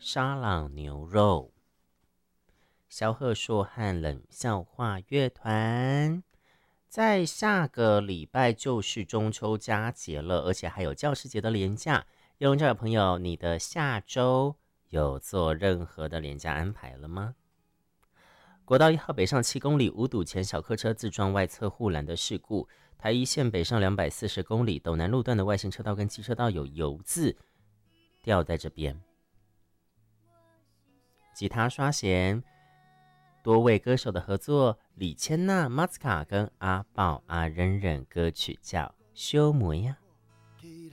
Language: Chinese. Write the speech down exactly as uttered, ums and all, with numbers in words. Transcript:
沙朗牛肉。萧贺硕和冷笑话乐团。在下个礼拜就是中秋佳节了，而且还有教师节的连假。用这位朋友，你的下周有做任何的连假安排了吗？国道一号北上七公里五堵前小客车自撞外侧护栏的事故，台一线北上两百四十公里斗南路段的外行车道跟机车道有油渍掉在这边。吉他刷弦，多位歌手的合作，李千娜、马斯卡跟阿豹、阿忍忍，歌曲叫《修模呀》。